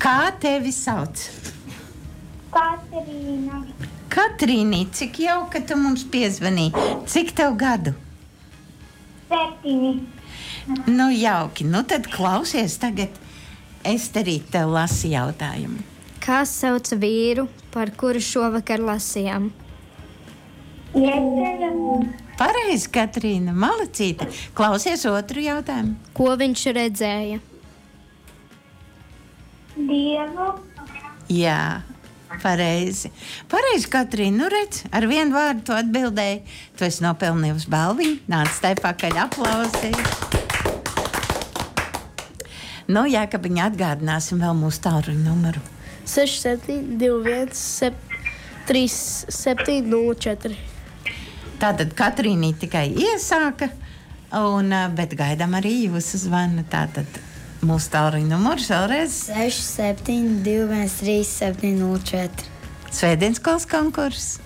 Kā tevi sauc? Katrīna. Katrīni, cik jauka tu mums piezvanīji. Cik tev gadu? 7. Nu, jauki. Nu, tad klausies tagad. Esterī, tev lasi jautājumu. Kā sauc vīru, par kuru šovakar lasījām? Ietera. Pareizi, Katrīna, malacīte. Klausies otru jautājumu. Ko viņš redzēja? Dievu. Jā, pareizi. Pareizi, Katrīna, nu redz, ar vienu vārdu tu atbildēji. Tu esi nopelnījusi balviņu. Nāc tai pakaļ aplausi. Nu, Jākabiņa, atgādināsim vēl mūsu tālruņa numuru. 6721 3704. Tātad Katrīnī tikai iesāka, bet gaidām arī jūsu zvanu. Tātad mūsu tālruņa numurs vēlreiz 6721 3704. Svētdienas skolas konkurss.